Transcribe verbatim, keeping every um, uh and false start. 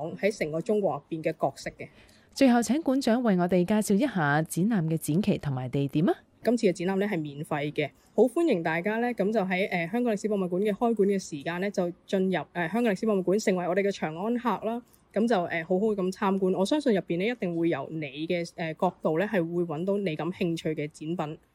港喺成個中國入邊嘅角色嘅。 最後請館長為我哋介紹一下展覽嘅展期同埋地點啊！ 今次嘅展覽咧係免費嘅，好歡迎大家咧，咁就喺誒、呃、香港歷史博物館嘅開館嘅時間咧，就進入誒、呃、香港歷史博物館，成為我哋嘅長安客啦。咁就誒、呃、好好咁參觀，我相信入邊咧一定會由你嘅誒、呃、角度咧係會揾到你感興趣嘅展品。